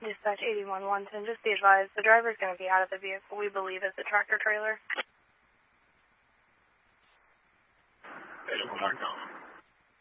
Dispatch 81-110, just be advised, the driver's going to be out of the vehicle. We believe it's a tractor trailer. 81-110.